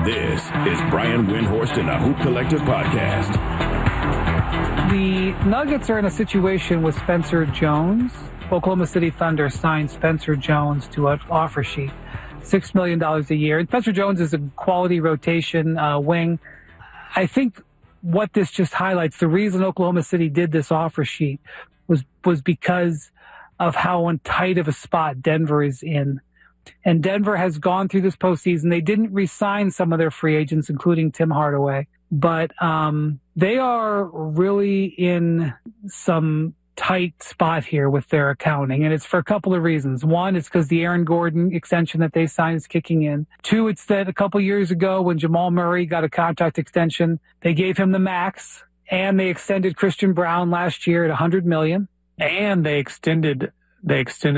This is Brian Windhorst and the Hoop Collective Podcast. The Nuggets are in a situation with Spencer Jones. Oklahoma City Thunder signed Spencer Jones to an offer sheet, $6 million a year. And Spencer Jones is a quality rotation wing. I think what this just highlights, the reason Oklahoma City did this offer sheet was because of how tight of a spot Denver is in. And Denver has gone through this postseason. They didn't re-sign some of their free agents, including Tim Hardaway. But they are really in some tight spot here with their accounting. And it's for a couple of reasons. One, it's because the Aaron Gordon extension that they signed is kicking in. Two, it's that a couple years ago when Jamal Murray got a contract extension, they gave him the max. And they extended Christian Braun last year at $100 million. And they extended